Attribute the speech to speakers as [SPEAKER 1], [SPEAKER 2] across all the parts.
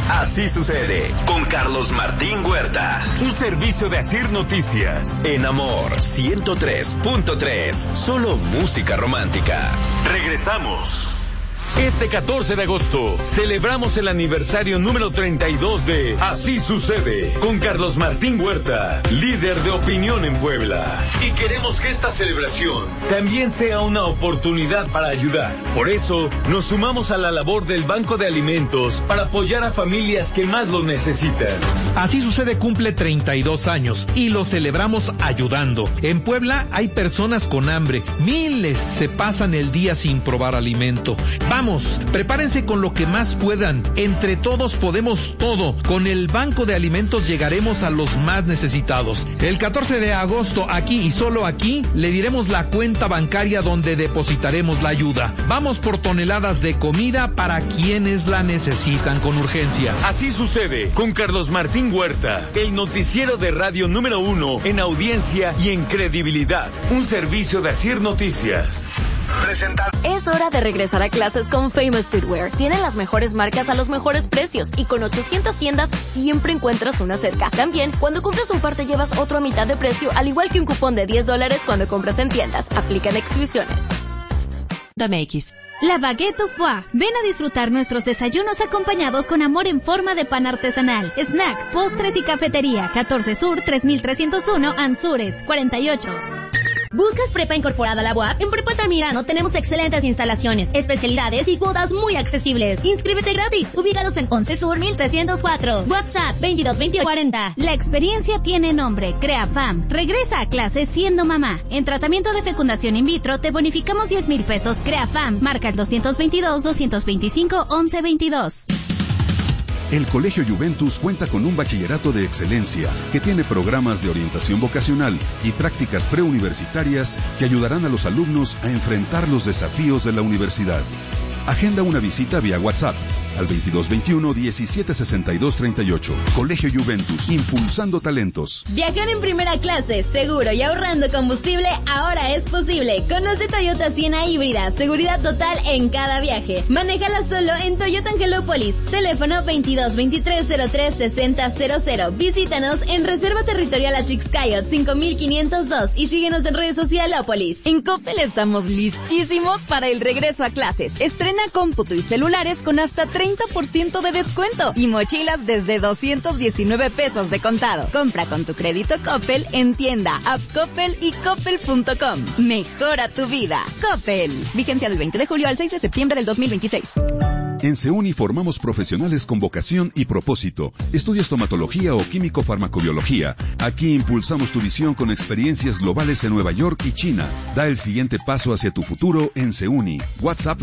[SPEAKER 1] Así sucede con Carlos Martín Huerta.
[SPEAKER 2] Un servicio de Asir Noticias.
[SPEAKER 1] En Amor 103.3. Solo música romántica.
[SPEAKER 2] Regresamos. Este 14 de agosto celebramos el aniversario número 32 de Así Sucede con Carlos Martín Huerta, líder de opinión en Puebla. Y queremos que esta celebración también sea una oportunidad para ayudar. Por eso nos sumamos a la labor del Banco de Alimentos para apoyar a familias que más lo necesitan.
[SPEAKER 3] Así Sucede cumple 32 años y lo celebramos ayudando. En Puebla hay personas con hambre, miles se pasan el día sin probar alimento. Vamos, prepárense con lo que más puedan. Entre todos podemos todo. Con el Banco de Alimentos llegaremos a los más necesitados. El 14 de agosto, aquí y solo aquí, le diremos la cuenta bancaria donde depositaremos la ayuda. Vamos por toneladas de comida para quienes la necesitan con urgencia.
[SPEAKER 2] Así Sucede con Carlos Martín Huerta, el noticiero de radio número 1 en audiencia y en credibilidad. Un servicio de Asir Noticias.
[SPEAKER 4] Es hora de regresar a clases con Famous Footwear. Tienen las mejores marcas a los mejores precios y con 800 tiendas siempre encuentras una cerca. También, cuando compras un par te llevas otro a mitad de precio, al igual que un cupón de $10 cuando compras en tiendas. Aplican exclusiones.
[SPEAKER 5] MX. La Baguette au Foie. Ven a disfrutar nuestros desayunos acompañados con amor en forma de pan artesanal, snack, postres y cafetería. 14 Sur, 3301, Anzures, 48.
[SPEAKER 6] ¿Buscas prepa incorporada a la UAP? En Prepa Altamirano tenemos excelentes instalaciones, especialidades y cuotas muy accesibles. Inscríbete gratis. Ubícalos en 11 Sur 1304. WhatsApp 222040.
[SPEAKER 5] La experiencia tiene nombre. CreaFam. Regresa a clase siendo mamá. En tratamiento de fecundación in vitro te bonificamos 10,000 pesos. CreaFam. Marca el 222-225-1122.
[SPEAKER 7] El Colegio Juventus cuenta con un bachillerato de excelencia que tiene programas de orientación vocacional y prácticas preuniversitarias que ayudarán a los alumnos a enfrentar los desafíos de la universidad. Agenda una visita vía WhatsApp al 2221-176238. Colegio Juventus, impulsando talentos.
[SPEAKER 6] Viajar en primera clase, seguro y ahorrando combustible, ahora es posible. Conoce Toyota Siena híbrida, seguridad total en cada viaje. Manéjala solo en Toyota Angelópolis. Teléfono 2223-03-6000. Visítanos en Reserva Territorial Atrixcayot 5502 y síguenos en redes socialópolis.
[SPEAKER 4] En Coppel estamos listísimos para el regreso a clases. Estrena cómputo y celulares con hasta 30% de descuento y mochilas desde 219 pesos de contado. Compra con tu crédito Coppel en tienda, app Coppel y coppel.com. Mejora tu vida. Coppel. Vigencia del 20 de julio al 6 de septiembre del 2026.
[SPEAKER 7] En CEUNI formamos profesionales con vocación y propósito. Estudia estomatología o químico-farmacobiología. Aquí impulsamos tu visión con experiencias globales en Nueva York y China. Da el siguiente paso hacia tu futuro en CEUNI. WhatsApp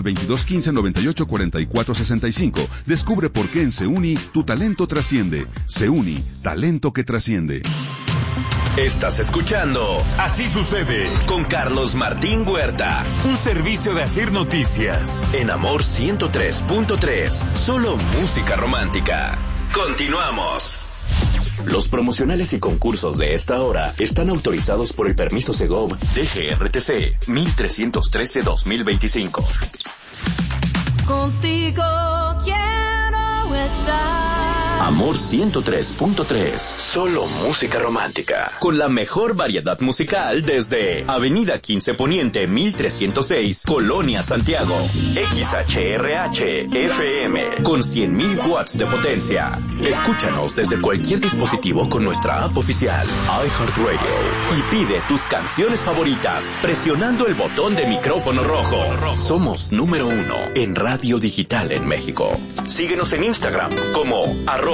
[SPEAKER 7] 2215-984465. Descubre por qué en CEUNI tu talento trasciende. CEUNI, talento que trasciende.
[SPEAKER 1] Estás escuchando
[SPEAKER 2] Así Sucede
[SPEAKER 1] con Carlos Martín Huerta.
[SPEAKER 2] Un servicio de Asir Noticias.
[SPEAKER 1] En Amor 103.3. Solo música romántica. Continuamos. Los promocionales y concursos de esta hora están autorizados por el permiso Segov DGRTC 1313-2025.
[SPEAKER 8] Contigo quiero estar.
[SPEAKER 1] Amor 103.3. Solo música romántica. Con la mejor variedad musical desde Avenida 15 Poniente 1306, Colonia Santiago. XHRH FM con 100,000 watts de potencia. Escúchanos desde cualquier dispositivo con nuestra app oficial iHeartRadio y pide tus canciones favoritas presionando el botón de micrófono rojo. Somos número 1 en radio digital en México. Síguenos en Instagram como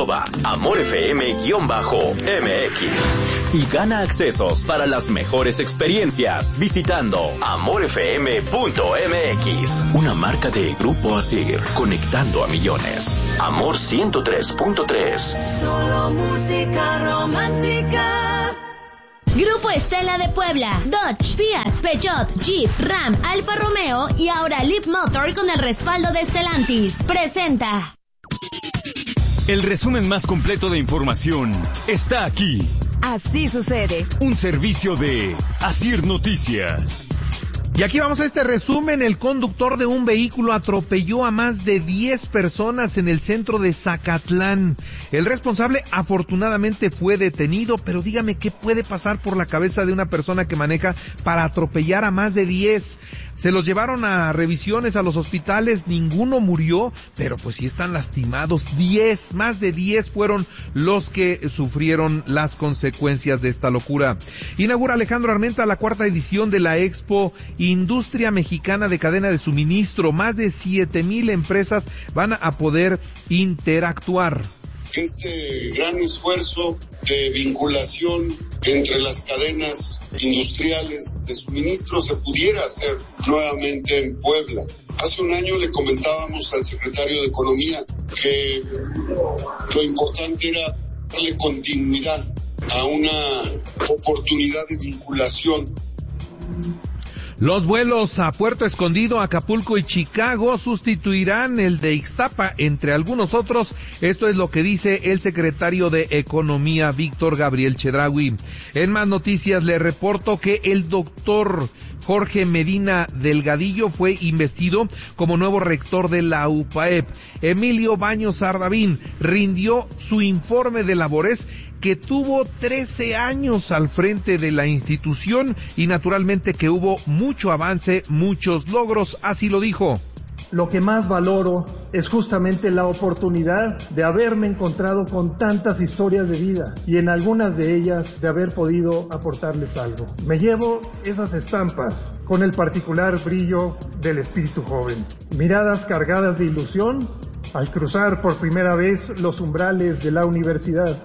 [SPEAKER 1] @AmorFM_MX y gana accesos para las mejores experiencias visitando AmorFM.mx, una marca de Grupo Asir, conectando a millones. Amor 103.3.
[SPEAKER 8] Solo música romántica.
[SPEAKER 6] Grupo Estela de Puebla, Dodge, Fiat, Peugeot, Jeep, Ram, Alfa Romeo y ahora Leap Motor con el respaldo de Stellantis. Presenta.
[SPEAKER 2] El resumen más completo de información está aquí.
[SPEAKER 4] Así sucede.
[SPEAKER 2] Un servicio de Asir Noticias.
[SPEAKER 3] Y aquí vamos a este resumen. El conductor de un vehículo atropelló a más de 10 personas en el centro de Zacatlán. El responsable afortunadamente fue detenido, pero dígame qué puede pasar por la cabeza de una persona que maneja para atropellar a más de 10. Se los llevaron a revisiones a los hospitales, ninguno murió, pero pues sí están lastimados. Más de 10 fueron los que sufrieron las consecuencias de esta locura. Inaugura Alejandro Armenta la 4ª edición de la Expo Industria Mexicana de Cadena de Suministro. Más de 7,000 empresas van a poder interactuar.
[SPEAKER 9] Este gran esfuerzo de vinculación entre las cadenas industriales de suministro se pudiera hacer nuevamente en Puebla. Hace un año le comentábamos al secretario de Economía que lo importante era darle continuidad a una oportunidad de vinculación.
[SPEAKER 3] Los vuelos a Puerto Escondido, Acapulco y Chicago sustituirán el de Ixtapa, entre algunos otros. Esto es lo que dice el secretario de Economía, Víctor Gabriel Chedraui. En más noticias le reporto que el doctor Jorge Medina Delgadillo fue investido como nuevo rector de la UPAEP. Emilio Baños Ardavín rindió su informe de labores, que tuvo 13 años al frente de la institución y naturalmente que hubo mucho avance, muchos logros, así lo dijo.
[SPEAKER 10] Lo que más valoro es justamente la oportunidad de haberme encontrado con tantas historias de vida y en algunas de ellas de haber podido aportarles algo. Me llevo esas estampas con el particular brillo del espíritu joven, miradas cargadas de ilusión al cruzar por primera vez los umbrales de la universidad.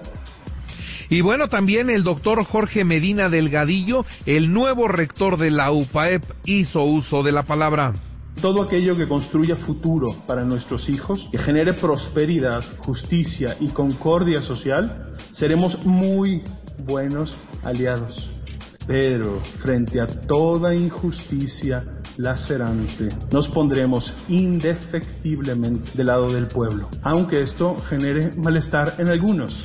[SPEAKER 3] Y bueno, también el doctor Jorge Medina Delgadillo, el nuevo rector de la UPAEP, hizo uso de la palabra.
[SPEAKER 11] Todo aquello que construya futuro para nuestros hijos, que genere prosperidad, justicia y concordia social, seremos muy buenos aliados. Pero frente a toda injusticia lacerante, nos pondremos indefectiblemente del lado del pueblo, aunque esto genere malestar en algunos.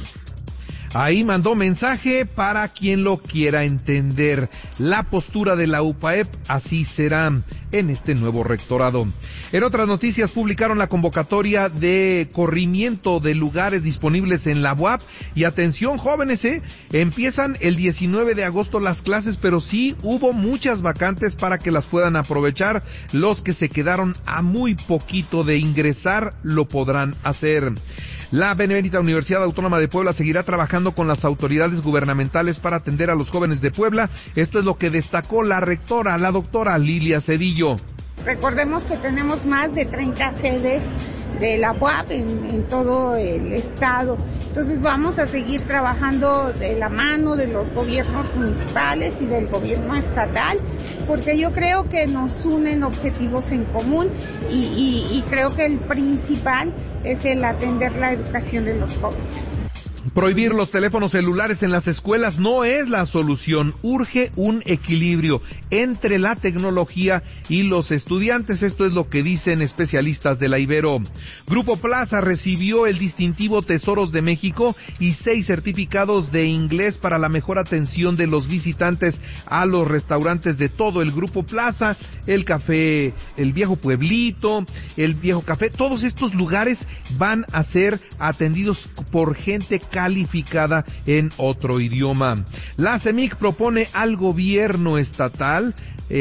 [SPEAKER 3] Ahí mandó mensaje para quien lo quiera entender. La postura de la UPAEP así será en este nuevo rectorado. En otras noticias, publicaron la convocatoria de corrimiento de lugares disponibles en la UAP. Y atención, jóvenes, empiezan el 19 de agosto las clases, pero sí hubo muchas vacantes para que las puedan aprovechar. Los que se quedaron a muy poquito de ingresar lo podrán hacer. La Benemérita Universidad Autónoma de Puebla seguirá trabajando con las autoridades gubernamentales para atender a los jóvenes de Puebla. Esto es lo que destacó la rectora, la doctora Lilia Cedillo.
[SPEAKER 12] Recordemos que tenemos más de 30 sedes de la UAP en todo el estado. Entonces vamos a seguir trabajando de la mano de los gobiernos municipales y del gobierno estatal, porque yo creo que nos unen objetivos en común y creo que el principal es el atender la educación de los jóvenes.
[SPEAKER 3] Prohibir los teléfonos celulares en las escuelas no es la solución. Urge un equilibrio entre la tecnología y los estudiantes. Esto es lo que dicen especialistas de la Ibero. Grupo Plaza recibió el distintivo Tesoros de México y 6 certificados de inglés para la mejor atención de los visitantes a los restaurantes de todo el Grupo Plaza, el café, el Viejo Pueblito, el Viejo Café. Todos estos lugares van a ser atendidos por gente calificada en otro idioma. La CEMIC propone al gobierno estatal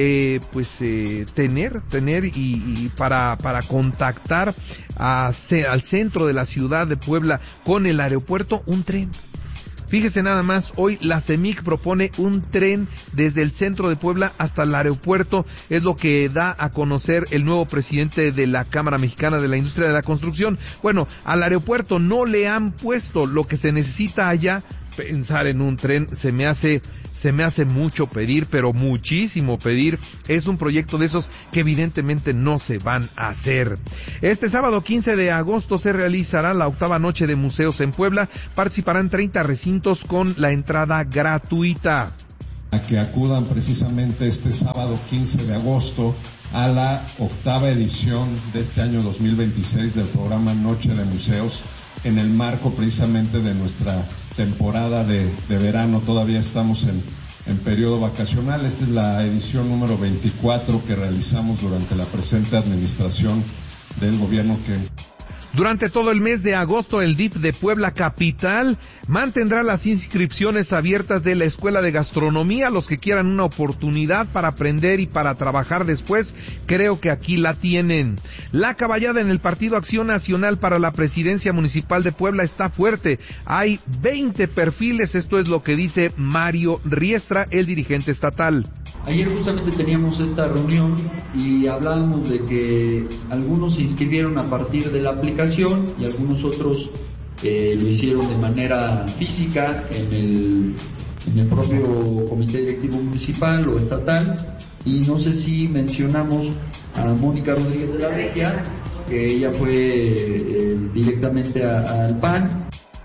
[SPEAKER 3] tener y para contactar al centro de la ciudad de Puebla con el aeropuerto un tren. Fíjese nada más, hoy la CEMIC propone un tren desde el centro de Puebla hasta el aeropuerto. Es lo que da a conocer el nuevo presidente de la Cámara Mexicana de la Industria de la Construcción. Bueno, al aeropuerto no le han puesto lo que se necesita allá. Pensar en un tren se me hace mucho pedir, pero muchísimo pedir. Es un proyecto de esos que evidentemente no se van a hacer. Este sábado 15 de agosto se realizará la 8ª noche de museos en Puebla. Participarán 30 recintos con la entrada gratuita.
[SPEAKER 13] A que acudan precisamente este sábado 15 de agosto a la 8ª edición de este año 2026 del programa Noche de Museos, en el marco precisamente de nuestra temporada de verano. Todavía estamos en periodo vacacional. Esta es la edición número 24 que realizamos durante la presente administración del gobierno que...
[SPEAKER 3] Durante todo el mes de agosto, el DIF de Puebla Capital mantendrá las inscripciones abiertas de la Escuela de Gastronomía. Los que quieran una oportunidad para aprender y para trabajar después, creo que aquí la tienen. La caballada en el Partido Acción Nacional para la Presidencia Municipal de Puebla está fuerte. Hay 20 perfiles, esto es lo que dice Mario Riestra, el dirigente estatal.
[SPEAKER 14] Ayer justamente teníamos esta reunión y hablábamos de que algunos se inscribieron a partir de la aplicación y algunos otros lo hicieron de manera física en el propio comité directivo municipal o estatal, y no sé si mencionamos a Mónica Rodríguez de la Vecchia, que ella fue directamente al PAN.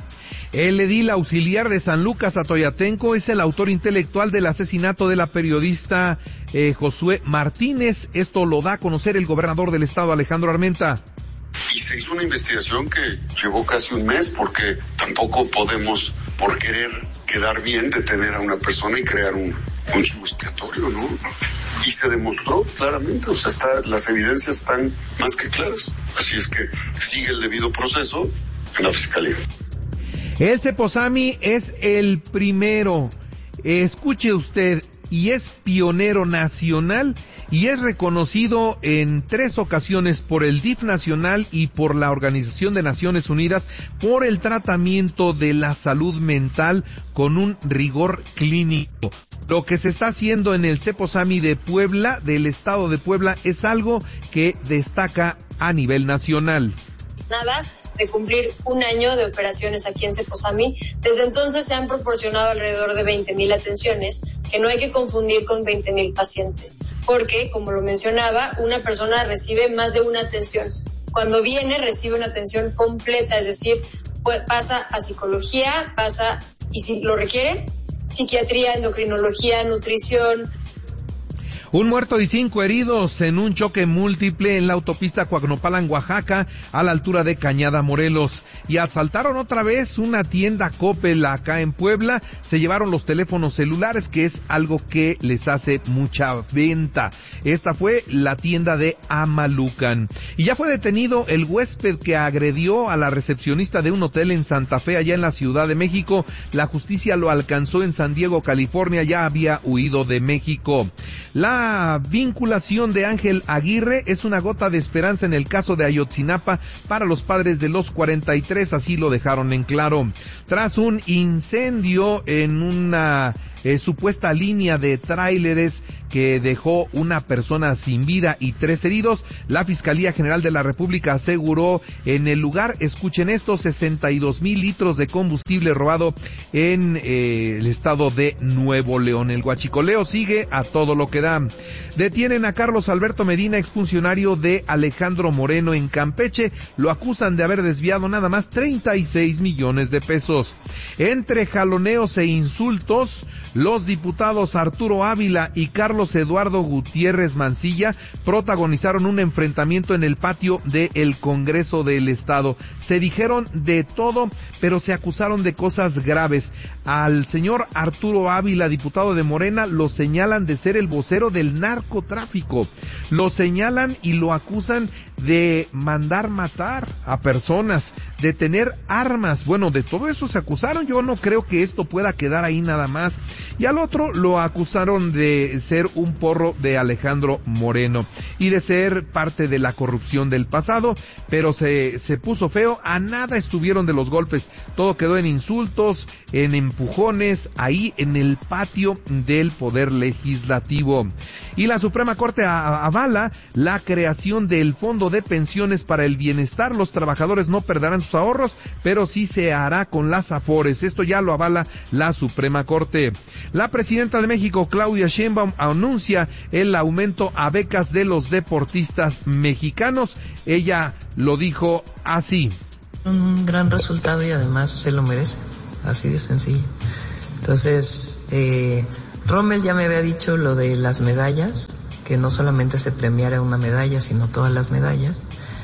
[SPEAKER 3] El edil auxiliar de San Lucas, Atoyatenco, es el autor intelectual del asesinato de la periodista Josué Martínez. Esto lo da a conocer el gobernador del estado, Alejandro Armenta.
[SPEAKER 9] Y se hizo una investigación que llevó casi un mes, porque tampoco podemos, por querer quedar bien, detener a una persona y crear un chivo expiatorio, ¿no? Y se demostró claramente, o sea, las evidencias están más que claras. Así es que sigue el debido proceso en la fiscalía.
[SPEAKER 3] El Ceposami es el primero, escuche usted, y es pionero nacional y es reconocido en 3 ocasiones por el DIF nacional y por la Organización de Naciones Unidas por el tratamiento de la salud mental con un rigor clínico. Lo que se está haciendo en el Ceposami de Puebla, del estado de Puebla, es algo que destaca a nivel nacional.
[SPEAKER 15] Nada de cumplir un año de operaciones aquí en Ceposami. Desde entonces se han proporcionado alrededor de 20,000 atenciones, que no hay que confundir con 20,000 pacientes, porque, como lo mencionaba, una persona recibe más de una atención. Cuando viene, recibe una atención completa, es decir, pasa a psicología, pasa, y si lo requiere, psiquiatría, endocrinología, nutrición.
[SPEAKER 3] Un muerto y 5 heridos en un choque múltiple en la autopista Coacnopalan, Oaxaca, a la altura de Cañada, Morelos. Y asaltaron otra vez una tienda Coppel acá en Puebla. Se llevaron los teléfonos celulares, que es algo que les hace mucha venta. Esta fue la tienda de Amalucan. Y ya fue detenido el huésped que agredió a la recepcionista de un hotel en Santa Fe, allá en la Ciudad de México. La justicia lo alcanzó en San Diego, California. Ya había huido de México. La vinculación de Ángel Aguirre es una gota de esperanza en el caso de Ayotzinapa para los padres de los 43, así lo dejaron en claro. Tras un incendio en una supuesta línea de tráileres que dejó una persona sin vida y 3 heridos, la Fiscalía General de la República aseguró en el lugar, escuchen esto, 62,000 litros de combustible robado en el estado de Nuevo León. El huachicoleo sigue a todo lo que da. Detienen a Carlos Alberto Medina, exfuncionario de Alejandro Moreno en Campeche. Lo acusan de haber desviado nada más 36 millones de pesos. Entre jaloneos e insultos, los diputados Arturo Ávila y Carlos Eduardo Gutiérrez Mancilla protagonizaron un enfrentamiento en el patio del Congreso del Estado. Se dijeron de todo, pero se acusaron de cosas graves. Al señor Arturo Ávila, diputado de Morena, lo señalan de ser el vocero del narcotráfico. Lo señalan y lo acusan de mandar matar a personas, de tener armas. Bueno, de todo eso se acusaron. Yo no creo que esto pueda quedar ahí nada más. Y al otro lo acusaron de ser un porro de Alejandro Moreno y de ser parte de la corrupción del pasado, pero se puso feo. A nada estuvieron de los golpes. Todo quedó en insultos, en empujones, ahí en el patio del Poder Legislativo. Y la Suprema Corte avala la creación del Fondo de Pensiones para el Bienestar. Los trabajadores no perderán sus ahorros, pero sí se hará con las afores. Esto ya lo avala la Suprema Corte. La presidenta de México, Claudia Sheinbaum, anuncia el aumento a becas de los deportistas mexicanos. Ella lo dijo así.
[SPEAKER 16] Un gran resultado y además se lo merece, así de sencillo. Entonces, Rommel ya me había dicho lo de las medallas, que no solamente se premiara una medalla, sino todas las medallas.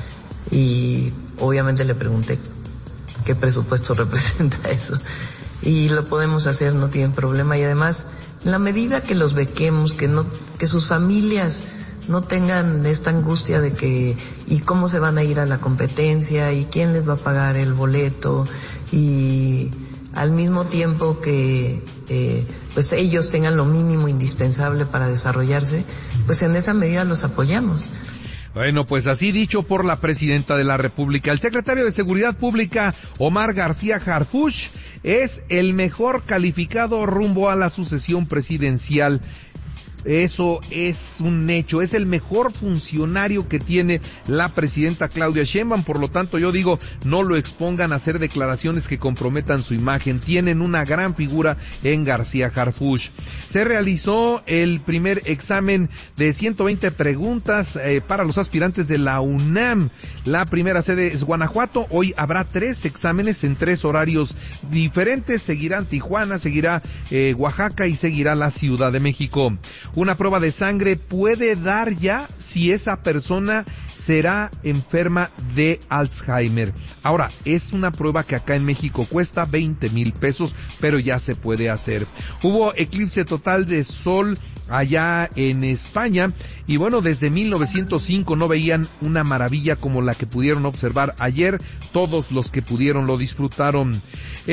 [SPEAKER 16] Y obviamente le pregunté qué presupuesto representa eso. Y lo podemos hacer, no tienen problema. Y además En la medida que los bequemos, que sus familias no tengan esta angustia de que y cómo se van a ir a la competencia y quién les va a pagar el boleto, y al mismo tiempo que pues ellos tengan lo mínimo indispensable para desarrollarse, pues en esa medida los apoyamos.
[SPEAKER 3] Bueno, pues así dicho por la presidenta de la República. El secretario de Seguridad Pública, Omar García Harfuch, es el mejor calificado rumbo a la sucesión presidencial. Eso es un hecho, es el mejor funcionario que tiene la presidenta Claudia Sheinbaum, por lo tanto yo digo, no lo expongan a hacer declaraciones que comprometan su imagen. Tienen una gran figura en García Harfuch. Se realizó el primer examen de 120 preguntas para los aspirantes de la UNAM. La primera sede es Guanajuato. Hoy habrá 3 exámenes en 3 horarios diferentes. Seguirán Tijuana, seguirá Oaxaca y seguirá la Ciudad de México. Una prueba de sangre puede dar ya si esa persona será enferma de Alzheimer. Ahora, es una prueba que acá en México cuesta 20,000 pesos, pero ya se puede hacer. Hubo eclipse total de sol allá en España, y bueno, desde 1905 no veían una maravilla como la que pudieron observar ayer. Todos los que pudieron lo disfrutaron.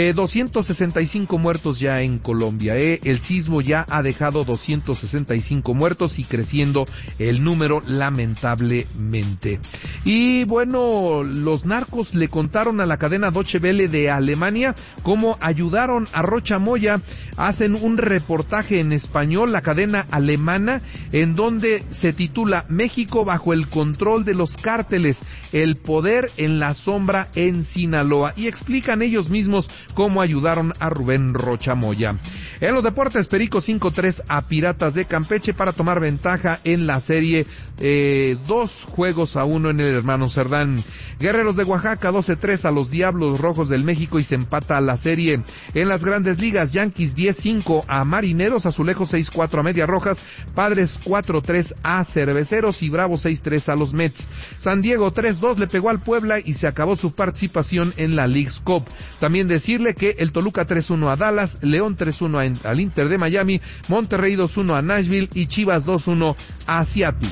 [SPEAKER 3] 265 muertos ya en Colombia. El sismo ya ha dejado 265 muertos y creciendo el número lamentablemente. Y bueno, los narcos le contaron a la cadena Deutsche Welle de Alemania cómo ayudaron a Rocha Moya. Hacen un reportaje en español, la cadena alemana, en donde se titula México bajo el control de los cárteles, el poder en la sombra en Sinaloa, y explican ellos mismos cómo ayudaron a Rubén Rocha Moya. En los deportes, Perico 5-3 a Piratas de Campeche para tomar ventaja en la serie 2-1 en el Hermano Cerdán. Guerreros de Oaxaca 12-3 a los Diablos Rojos del México y se empata la serie. En las Grandes Ligas, Yankees 10-5 a Marineros, Azulejos 6-4 a Medias Rojas, Padres 4-3 a Cerveceros y Bravos 6-3 a los Mets. San Diego 3-2 le pegó al Puebla y se acabó su participación en la Leagues Cup. También decirle que el Toluca 3-1 a Dallas, León 3-1 al Inter de Miami, Monterrey 2-1 a Nashville y Chivas 2-1 a Seattle.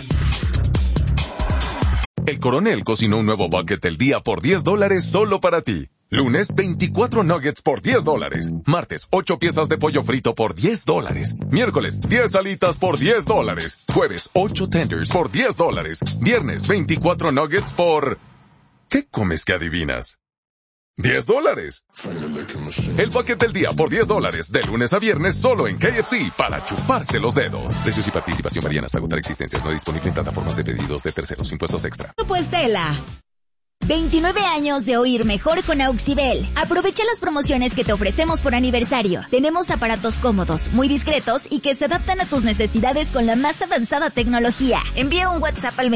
[SPEAKER 17] El Coronel cocinó un nuevo bucket del día por $10 solo para ti. Lunes, 24 nuggets por $10. Martes, 8 piezas de pollo frito por $10. Miércoles, 10 alitas por $10. Jueves, 8 tenders por $10. Viernes, 24 nuggets por... ¿Qué comes que adivinas? $10. El bucket del día por $10, de lunes a viernes solo en KFC, para chuparse los dedos. Precios y participación varían hasta agotar existencias. No disponible en plataformas de pedidos de terceros. Impuestos extra.
[SPEAKER 18] Pues tela. 29 años de oír mejor con Auxibel. Aprovecha las promociones que te ofrecemos por aniversario. Tenemos aparatos cómodos, muy discretos y que se adaptan a tus necesidades con la más avanzada tecnología. Envía un WhatsApp al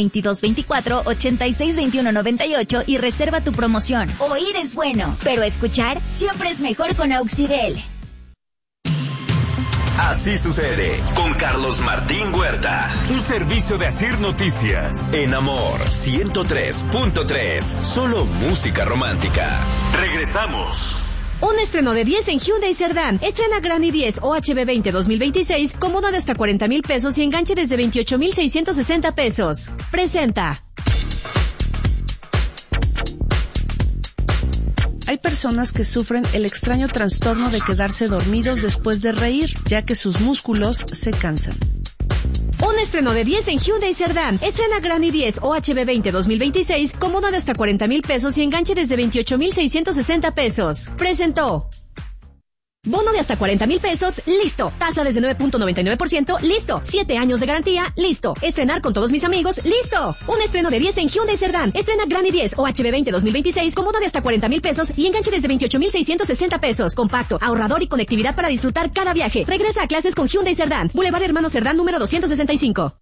[SPEAKER 18] 2224-862198 y reserva tu promoción. Oír es bueno, pero escuchar siempre es mejor con Auxibel.
[SPEAKER 1] Así sucede con Carlos Martín Huerta.
[SPEAKER 2] Un servicio de Asir Noticias.
[SPEAKER 1] En Amor 103.3. Solo música romántica.
[SPEAKER 2] Regresamos.
[SPEAKER 19] Un estreno de 10 en Hyundai Cerdán. Estrena Granny 10 OHB20 2026 con bono de hasta 40,000 pesos y enganche desde 28,660 pesos. Presenta.
[SPEAKER 20] Hay personas que sufren el extraño trastorno de quedarse dormidos después de reír, ya que sus músculos se cansan.
[SPEAKER 19] Un estreno de 10 en Hyundai Cerdán. Estrena Granny 10 OHB20 2026 con bono de hasta 40,000 pesos y enganche desde 28,660 pesos. Presentó. Bono de hasta 40,000 pesos, listo. Tasa desde 9.99%, listo. 7 años de garantía, listo. Estrenar con todos mis amigos, listo. Un estreno de 10 en Hyundai Cerdán. Estrena Granny 10 OHB20 2026 con bono de hasta 40,000 pesos y enganche desde 28,660 pesos. Compacto, ahorrador y conectividad para disfrutar cada viaje. Regresa a clases con Hyundai Cerdán. Boulevard Hermano Cerdán número 265.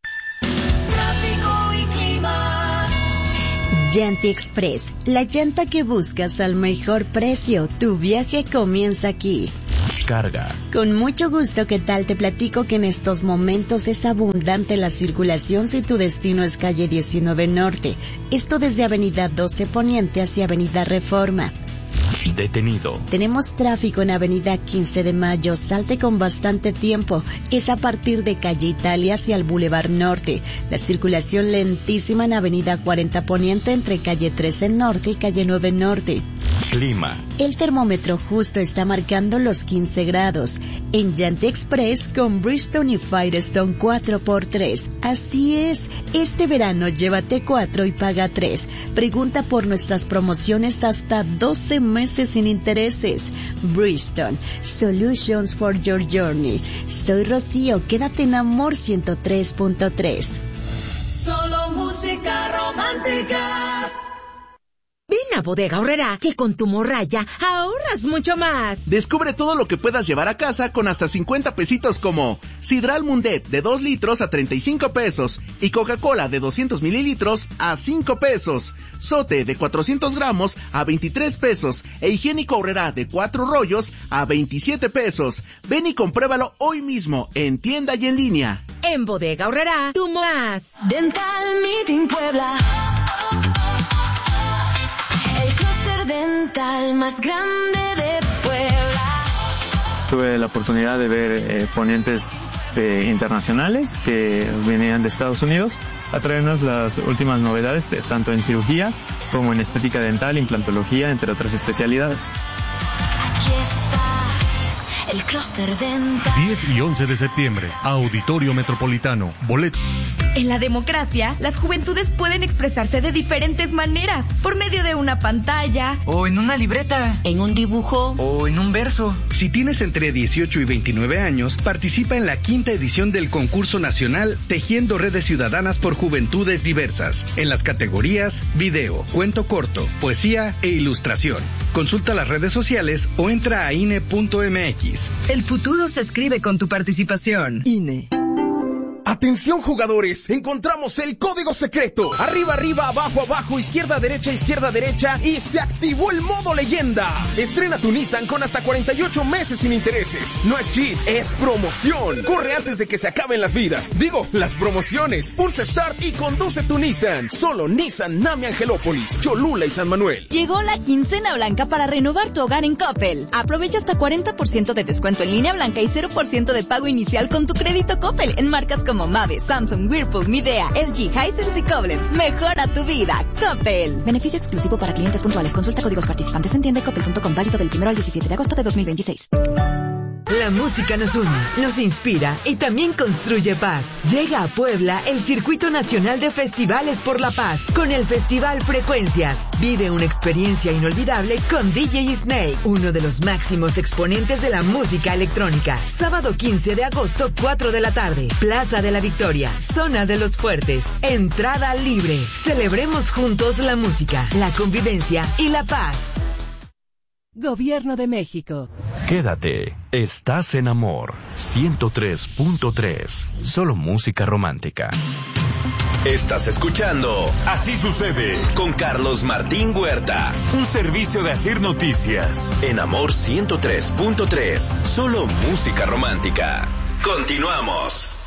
[SPEAKER 21] Llanti Express, la llanta que buscas al mejor precio. Tu viaje comienza aquí.
[SPEAKER 2] Carga.
[SPEAKER 21] Con mucho gusto, ¿qué tal? Te platico que en estos momentos es abundante la circulación si tu destino es calle 19 Norte. Esto desde Avenida 12 Poniente hacia Avenida Reforma.
[SPEAKER 1] detenido.
[SPEAKER 21] Tenemos tráfico en Avenida 15 de Mayo, salte con bastante tiempo. Es a partir de Calle Italia hacia el Boulevard Norte. La circulación lentísima en Avenida 40 Poniente entre Calle 13 Norte y Calle 9 Norte.
[SPEAKER 1] Clima.
[SPEAKER 21] El termómetro justo está marcando los 15 grados. En Yanti Express con Bridgestone y Firestone 4x3. Así es, este verano llévate 4 y paga 3. Pregunta por nuestras promociones hasta 12 meses sin intereses. Bridgestone, Solutions for Your Journey. Soy Rocío, quédate en Amor 103.3.
[SPEAKER 8] Solo música romántica.
[SPEAKER 5] Ven a Bodega Aurrerá, que con tu morralla ahorras mucho más.
[SPEAKER 22] Descubre todo lo que puedas llevar a casa con hasta 50 pesitos como Sidral Mundet de 2 litros a 35 pesos y Coca-Cola de 200 mililitros a 5 pesos. Sote de 400 gramos a 23 pesos e Higiénico Aurrerá de 4 rollos a 27 pesos. Ven y compruébalo hoy mismo en tienda y en línea.
[SPEAKER 5] En Bodega Aurrerá, tú más.
[SPEAKER 8] Dental Meeting Puebla. El clúster dental más grande de Puebla.
[SPEAKER 23] Tuve la oportunidad de ver ponentes internacionales que venían de Estados Unidos a traernos las últimas novedades, tanto en cirugía como en estética dental, implantología, entre otras especialidades.
[SPEAKER 8] Aquí está el clúster dental.
[SPEAKER 2] 10 y 11 de septiembre, Auditorio Metropolitano, boletos.
[SPEAKER 24] En la democracia, las juventudes pueden expresarse de diferentes maneras, por medio de una pantalla,
[SPEAKER 25] o en una libreta,
[SPEAKER 21] en un dibujo,
[SPEAKER 25] o en un verso.
[SPEAKER 26] Si tienes entre 18 y 29 años, participa en la 5ª edición del concurso nacional Tejiendo Redes Ciudadanas por Juventudes Diversas, en las categorías video, cuento corto, poesía e ilustración. Consulta las redes sociales o entra a INE.mx.
[SPEAKER 25] El futuro se escribe con tu participación.
[SPEAKER 21] INE.
[SPEAKER 27] Atención jugadores, encontramos el código secreto. Arriba, arriba, abajo, abajo, izquierda, derecha y se activó el modo leyenda. Estrena tu Nissan con hasta 48 meses sin intereses. No es cheat, es promoción. Corre antes de que se acaben las vidas. Digo, las promociones. Pulsa Start y conduce tu Nissan. Solo Nissan Nami Angelópolis, Cholula y San Manuel.
[SPEAKER 4] Llegó la quincena blanca para renovar tu hogar en Coppel. Aprovecha hasta 40% de descuento en línea blanca y 0% de pago inicial con tu crédito Coppel en marcas como Mave, Samsung, Whirlpool, Midea, LG, Hisense y Koblenz. Mejora tu vida. Coppel. Beneficio exclusivo para clientes puntuales. Consulta códigos participantes en tienda y coppel.com. Válido del 1 al 17 de agosto de 2026.
[SPEAKER 28] La música nos une, nos inspira y también construye paz. Llega a Puebla el Circuito Nacional de Festivales por la Paz con el Festival Frecuencias. Vive una experiencia inolvidable con DJ Snake, uno de los máximos exponentes de la música electrónica. Sábado 15 de agosto, 4 de la tarde. Plaza de la Victoria, Zona de los Fuertes. Entrada libre. Celebremos juntos la música, la convivencia y la paz.
[SPEAKER 19] Gobierno de México.
[SPEAKER 1] Quédate, estás en Amor 103.3, solo música romántica. Estás escuchando Así Sucede con Carlos Martín Huerta, un servicio de Asir Noticias en Amor 103.3, solo música romántica. Continuamos.